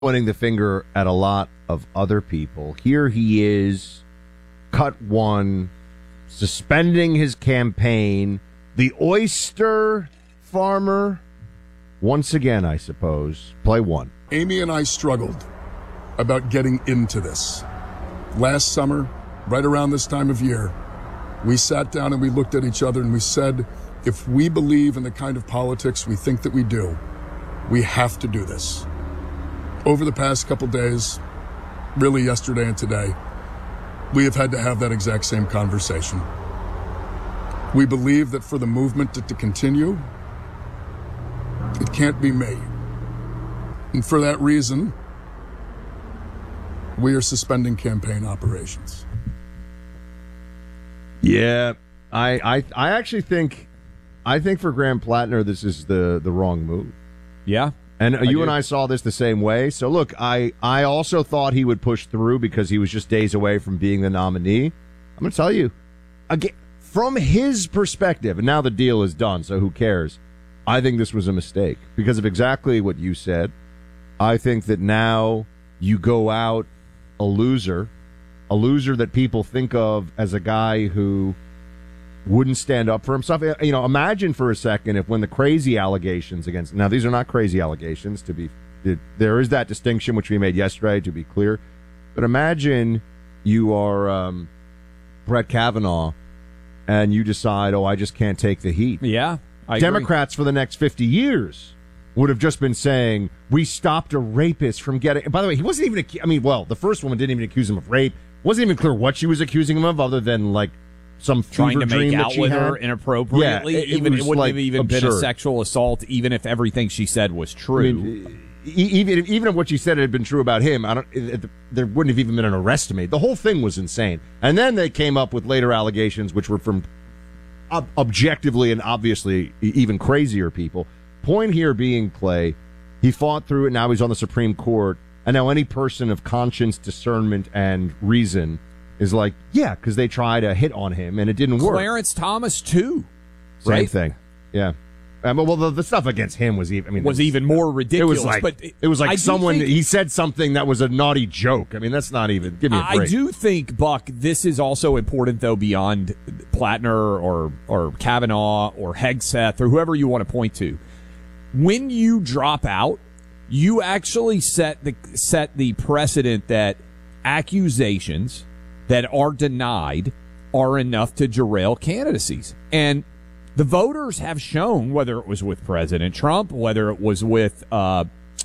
pointing the finger at a lot of other people. Here he is, cut one, suspending his campaign. The oyster farmer, once again, I suppose. Play one. Amy and I struggled about getting into this. Last summer, right around this time of year, we sat down and we looked at each other and we said, if we believe in the kind of politics we think that we do, we have to do this. Over the past couple days, really yesterday and today, we have had to have that exact same conversation. We believe that for the movement to continue, it can't be me. And for that reason, we are suspending campaign operations. Yeah, I actually think for Graham Plattner this is the wrong move. Yeah. And you and I saw this the same way. So, look, I also thought he would push through because he was just days away from being the nominee. I'm going to tell you, again, from his perspective, and now the deal is done, so who cares? I think this was a mistake because of exactly what you said. I think that now you go out a loser that people think of as a guy who wouldn't stand up for himself. You know, imagine for a second if when the crazy allegations against... Now, these are not crazy allegations, there is that distinction which we made yesterday, to be clear. But imagine you are Brett Kavanaugh and you decide, I just can't take the heat. Yeah, I Democrats agree. for the next 50 years would have just been saying, we stopped a rapist from getting... By the way, he wasn't even... the first woman didn't even accuse him of rape. Wasn't even clear what she was accusing him of other than, like, some trying to make out with her had. inappropriately. Yeah, it wouldn't like have even absurd. been a sexual assault, even if everything she said was true. Even if what she said had been true about him, there wouldn't have even been an arrest made. The whole thing was insane. And then they came up with later allegations, which were from objectively and obviously even crazier people. Point here being, Clay, he fought through it. Now he's on the Supreme Court. And now any person of conscience, discernment, and reason is like, yeah, because they tried to hit on him and it didn't work. Clarence Thomas, too. Same right? thing. Yeah. The stuff against him was even more ridiculous. It was like he said something that was a naughty joke. That's not even. Give me a break. I do think, Buck, this is also important, though, beyond Plattner or Kavanaugh or Hegseth or whoever you want to point to. When you drop out, you actually set the precedent that accusations that are denied are enough to derail candidacies. And the voters have shown, whether it was with President Trump, whether it was with a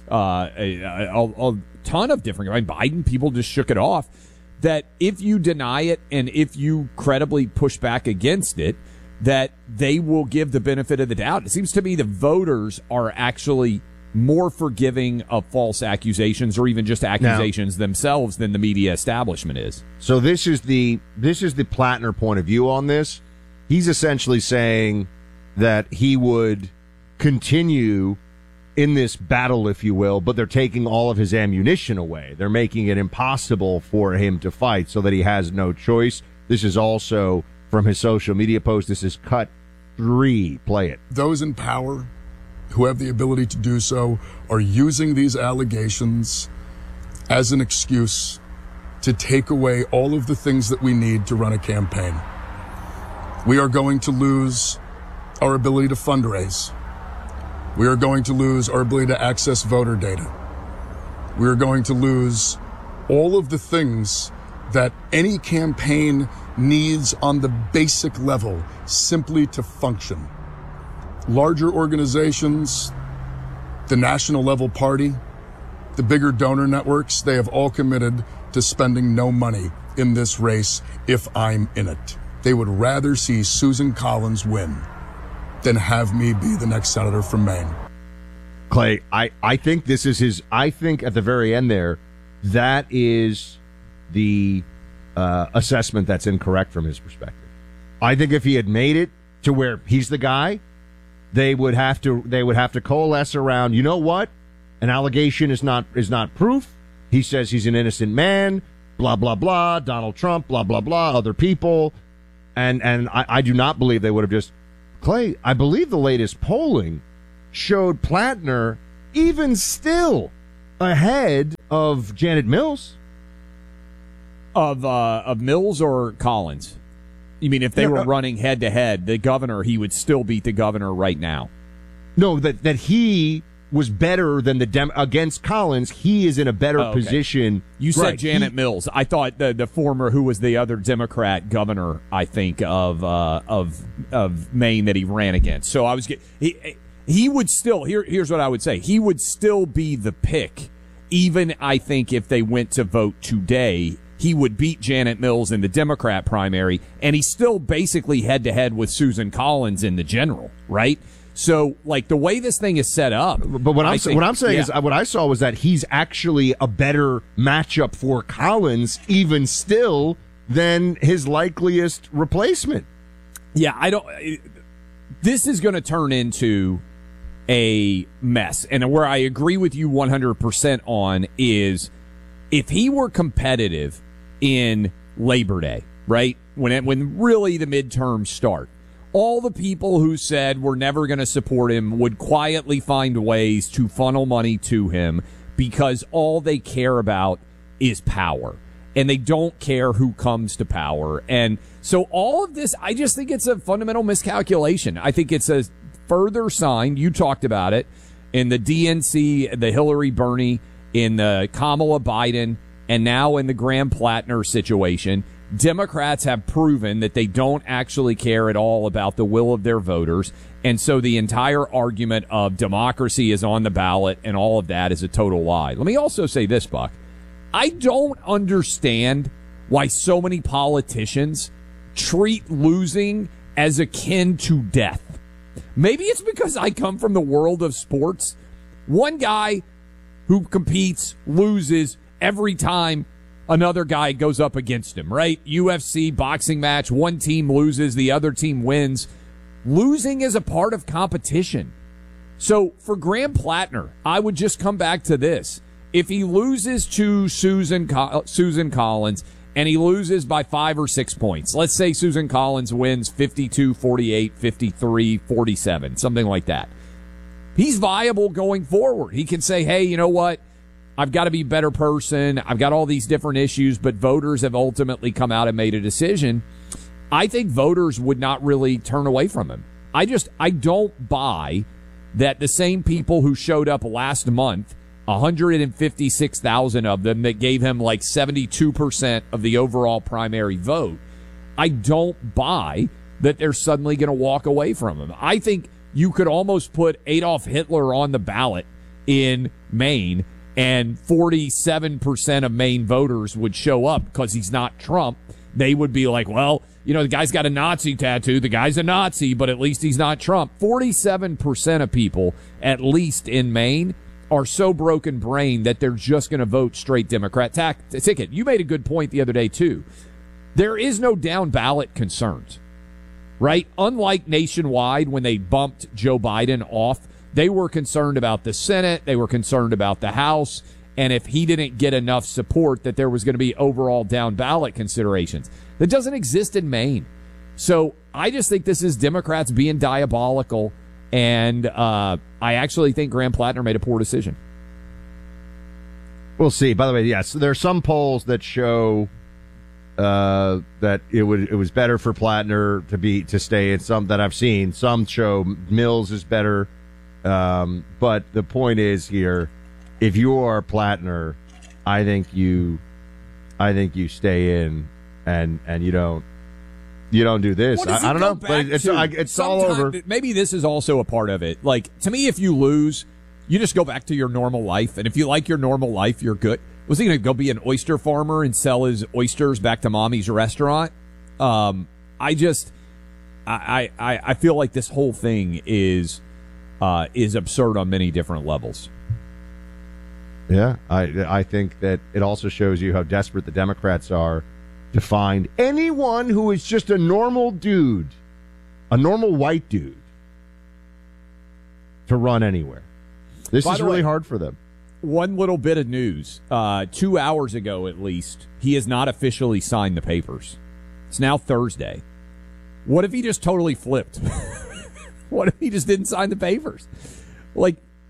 ton of different... Biden, people just shook it off, that if you deny it and if you credibly push back against it, that they will give the benefit of the doubt. It seems to me the voters are actually more forgiving of false accusations or even just accusations themselves than the media establishment is. So this is the Plattner point of view on this. He's essentially saying that he would continue in this battle, if you will, but they're taking all of his ammunition away. They're making it impossible for him to fight so that he has no choice. This is also from his social media post. This is cut 3. Play it. Those in power who have the ability to do so are using these allegations as an excuse to take away all of the things that we need to run a campaign. We are going to lose our ability to fundraise. We are going to lose our ability to access voter data. We are going to lose all of the things that any campaign needs on the basic level simply to function. Larger organizations, the national level party, the bigger donor networks, they have all committed to spending no money in this race if I'm in it. They would rather see Susan Collins win than have me be the next senator from Maine. Clay, I think this is his... I think at the very end there, that is the assessment that's incorrect from his perspective. I think if he had made it to where he's the guy, they would have to coalesce around, you know what? An allegation is not proof. He says he's an innocent man, blah, blah, blah, Donald Trump, blah, blah, blah, other people. And I do not believe they would have just... Clay, I believe the latest polling showed Plattner, even still, ahead of Janet Mills. Of Mills or Collins? You mean if they were running head to head, the governor, he would still beat the governor right now? No, that he was better than against Collins. He is in a better position. You said Janet Mills. I thought the former, who was the other Democrat governor, I think of Maine that he ran against. So I was he would still here's what I would say. He would still be the pick, even I think if they went to vote today. He would beat Janet Mills in the Democrat primary, and he's still basically head-to-head with Susan Collins in the general, right? So, like, the way this thing is set up... But what I'm saying is, what I saw was that he's actually a better matchup for Collins, even still, than his likeliest replacement. Yeah, this is going to turn into a mess. And where I agree with you 100% on is, if he were competitive in Labor Day, right? When really the midterms start, all the people who said we're never going to support him would quietly find ways to funnel money to him because all they care about is power. And they don't care who comes to power. And so all of this, I just think it's a fundamental miscalculation. I think it's a further sign, you talked about it, in the DNC, the Hillary Bernie, in the Kamala Biden, and now in the Graham Plattner situation, Democrats have proven that they don't actually care at all about the will of their voters. And so the entire argument of democracy is on the ballot and all of that is a total lie. Let me also say this, Buck. I don't understand why so many politicians treat losing as akin to death. Maybe it's because I come from the world of sports. One guy who competes loses every time another guy goes up against him, right? UFC, boxing match, one team loses, the other team wins. Losing is a part of competition. So for Graham Plattner, I would just come back to this. If he loses to Susan Collins and he loses by 5 or 6 points, let's say Susan Collins wins 52-48, 53-47, something like that. He's viable going forward. He can say, hey, you know what? I've got to be a better person. I've got all these different issues, but voters have ultimately come out and made a decision. I think voters would not really turn away from him. I don't buy that the same people who showed up last month, 156,000 of them that gave him like 72% of the overall primary vote, I don't buy that they're suddenly going to walk away from him. I think you could almost put Adolf Hitler on the ballot in Maine, and 47% of Maine voters would show up because he's not Trump. They would be like, well, you know, the guy's got a Nazi tattoo. The guy's a Nazi, but at least he's not Trump. 47% of people, at least in Maine, are so broken brain that they're just going to vote straight Democrat ticket. You made a good point the other day, too. There is no down ballot concerns, right? Unlike nationwide when they bumped Joe Biden off, they were concerned about the Senate. They were concerned about the House. And if he didn't get enough support, that there was going to be overall down ballot considerations. That doesn't exist in Maine. So I just think this is Democrats being diabolical. And I actually think Graham Plattner made a poor decision. We'll see. By the way, yes, there are some polls that show that it was better for Plattner to stay in. Some that I've seen, some show Mills is better. But the point is here, if you are Plattner, I think you stay in and you don't do this. I don't know, but it's all over. Maybe this is also a part of it. Like, to me, if you lose, you just go back to your normal life, and if you like your normal life, you're good. Was he going to go be an oyster farmer and sell his oysters back to mommy's restaurant? I feel like this whole thing is absurd on many different levels. Yeah, I think that it also shows you how desperate the Democrats are to find anyone who is just a normal dude, a normal white dude, to run anywhere. This is really hard for them. One little bit of news. 2 hours ago, at least, he has not officially signed the papers. It's now Thursday. What if he just totally flipped? What if he just didn't sign the papers? Like,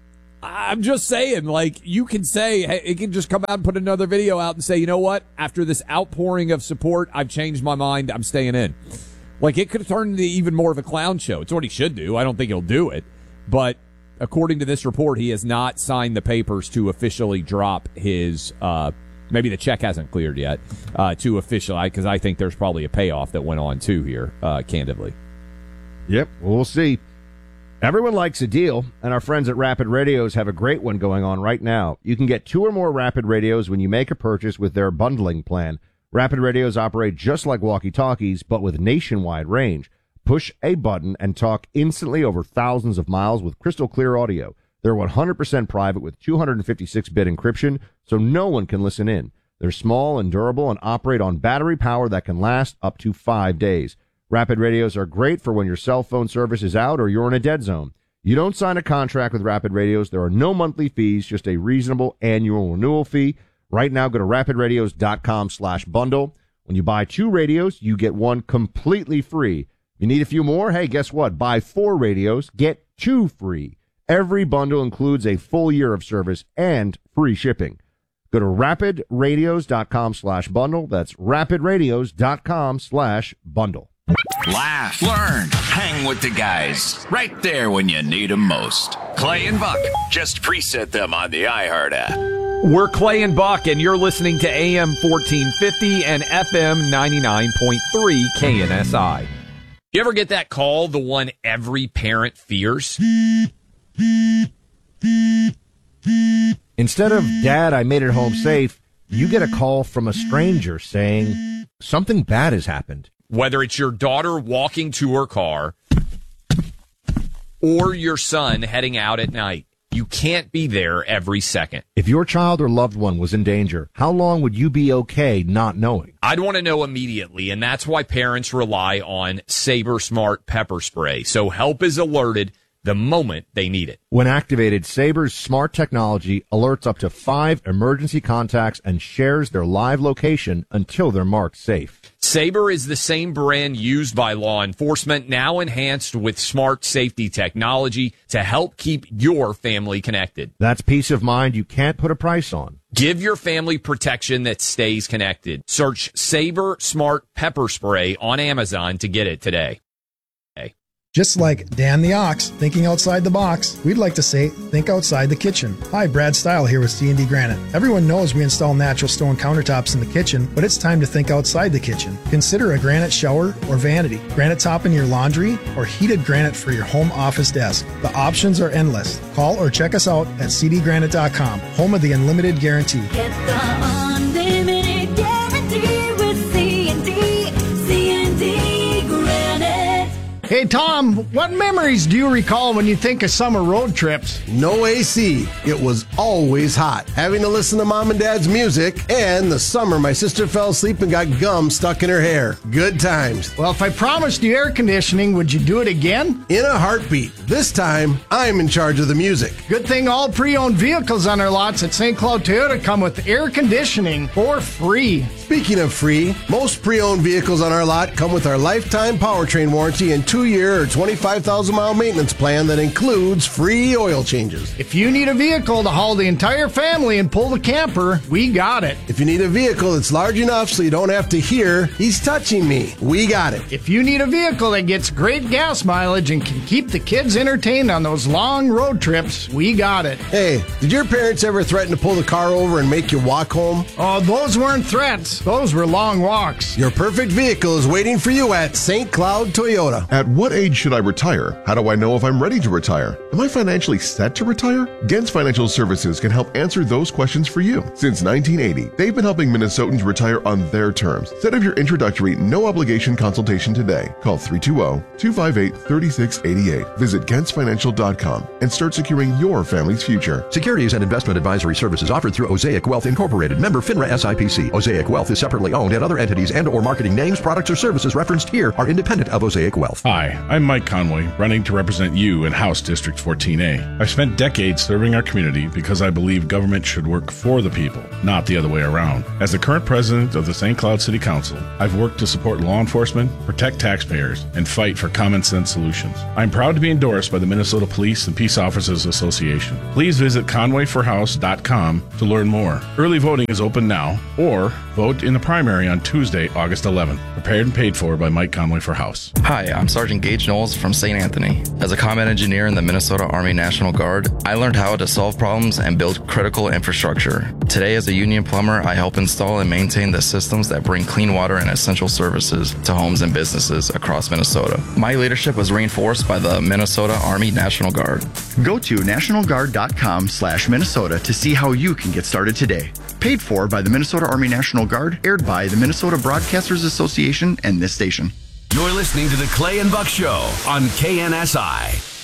I'm just saying, like, you can say, hey, it can just come out and put another video out and say, you know what? After this outpouring of support, I've changed my mind. I'm staying in. Like, it could have turned into even more of a clown show. It's what he should do. I don't think he'll do it. But according to this report, he has not signed the papers to officially drop his, maybe the check hasn't cleared yet, to officially, because I think there's probably a payoff that went on too here, candidly. Yep, we'll see. Everyone likes a deal, and our friends at Rapid Radios have a great one going on right now. You can get 2 or more Rapid Radios when you make a purchase with their bundling plan. Rapid Radios operate just like walkie-talkies, but with nationwide range. Push a button and talk instantly over thousands of miles with crystal clear audio. They're 100% private with 256-bit encryption, so no one can listen in. They're small and durable and operate on battery power that can last up to 5 days. Rapid Radios are great for when your cell phone service is out or you're in a dead zone. You don't sign a contract with Rapid Radios. There are no monthly fees, just a reasonable annual renewal fee. Right now, go to rapidradios.com/bundle. When you buy 2 radios, you get 1 completely free. If you need a few more, hey, guess what? Buy 4 radios, get 2 free. Every bundle includes a full year of service and free shipping. Go to rapidradios.com/bundle. That's rapidradios.com/bundle. Laugh, learn, hang with the guys. Right there when you need them most. Clay and Buck. Just preset them on the iHeart app. We're Clay and Buck, and you're listening to AM 1450 and FM 99.3 KNSI. You ever get that call, the one every parent fears? Instead of, Dad, I made it home safe, you get a call from a stranger saying something bad has happened. Whether it's your daughter walking to her car or your son heading out at night, you can't be there every second. If your child or loved one was in danger, how long would you be okay not knowing? I'd want to know immediately, and that's why parents rely on Sabre Smart Pepper Spray, so help is alerted the moment they need it. When activated, Sabre's smart technology alerts up to 5 emergency contacts and shares their live location until they're marked safe. Sabre is the same brand used by law enforcement, now enhanced with smart safety technology to help keep your family connected. That's peace of mind you can't put a price on. Give your family protection that stays connected. Search Sabre Smart Pepper Spray on Amazon to get it today. Just like Dan the Ox, thinking outside the box, we'd like to say, think outside the kitchen. Hi, Brad Stile here with C&D Granite. Everyone knows we install natural stone countertops in the kitchen, but it's time to think outside the kitchen. Consider a granite shower or vanity, granite top in your laundry, or heated granite for your home office desk. The options are endless. Call or check us out at cdgranite.com, home of the unlimited guarantee. Get the unlimited guarantee with C&D Granite. Hey, Tom, what memories do you recall when you think of summer road trips? No AC. It was always hot. Having to listen to Mom and Dad's music, and the summer my sister fell asleep and got gum stuck in her hair. Good times. Well, if I promised you air conditioning, would you do it again? In a heartbeat. This time, I'm in charge of the music. Good thing all pre-owned vehicles on our lots at St. Cloud Toyota come with air conditioning for free. Speaking of free, most pre-owned vehicles on our lot come with our lifetime powertrain warranty and 2-year or 25,000-mile maintenance plan that includes free oil changes. If you need a vehicle to haul the entire family and pull the camper, we got it. If you need a vehicle that's large enough so you don't have to hear, he's touching me, we got it. If you need a vehicle that gets great gas mileage and can keep the kids entertained on those long road trips, we got it. Hey, did your parents ever threaten to pull the car over and make you walk home? Oh, those weren't threats. Those were long walks. Your perfect vehicle is waiting for you at St. Cloud Toyota. At what age should I retire? How do I know if I'm ready to retire? Am I financially set to retire? Gens Financial Services can help answer those questions for you. Since 1980, they've been helping Minnesotans retire on their terms. Set up your introductory, no-obligation consultation today. Call 320-258-3688. Visit GentsFinancial.com and start securing your family's future. Securities and investment advisory services offered through Osaic Wealth Incorporated. Member FINRA SIPC. Osaic Wealth is separately owned, and other entities and or marketing names, products, or services referenced here are independent of Osaic Wealth. Hi, Hi, I'm Mike Conway, running to represent you in House District 14A. I've spent decades serving our community because I believe government should work for the people, not the other way around. As the current president of the St. Cloud City Council, I've worked to support law enforcement, protect taxpayers, and fight for common sense solutions. I'm proud to be endorsed by the Minnesota Police and Peace Officers Association. Please visit conwayforhouse.com to learn more. Early voting is open now, or vote in the primary on Tuesday, August 11th. Prepared and paid for by Mike Conway for House. Hi, I'm Sergeant Gage Knowles from St. Anthony. As a combat engineer in the Minnesota Army National Guard, I learned how to solve problems and build critical infrastructure. Today, as a union plumber, I help install and maintain the systems that bring clean water and essential services to homes and businesses across Minnesota. My leadership was reinforced by the Minnesota Army National Guard. Go to nationalguard.com/Minnesota to see how you can get started today. Paid for by the Minnesota Army National Guard, aired by the Minnesota Broadcasters Association and this station. You're listening to the Clay and Buck Show on KNSI.